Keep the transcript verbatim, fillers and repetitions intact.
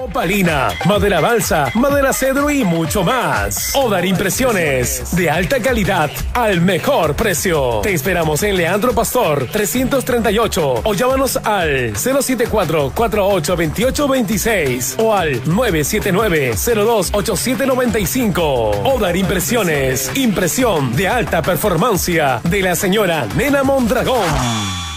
opalina, madera balsa, madera cedro y mucho más. Odar Impresiones, de alta calidad al mejor precio. Te esperamos en Leandro Pastor trescientos treinta y ocho o llámanos al cero siete cuatro, cuatro ocho dos ocho dos seis o al nueve siete nueve, cero dos ocho siete nueve cinco. Odar Impresiones, impresión de alta performancia de la señora Nena Mondragón.